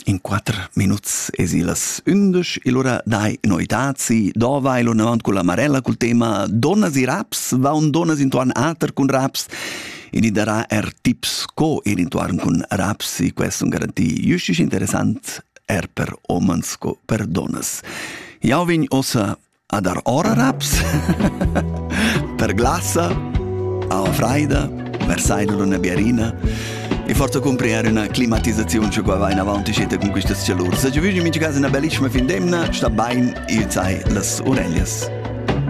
In 4 minuts esilas 11 e l'ora dai noitazi do vai lo navant con la Marella col tema donas i raps va un donas intuan alter con raps e ni darà tips co in intuan con raps e questo un garanti justis interessant per omens co per donas. Jau vin ossa a dar ora raps per glassa a fraida versaida una biarina e forza comprare una climatizzazione che qua va in avanti scete con questa calore. Se ci vedi in casa una bellissima fin d'emna, sta bene e sai le orecchie.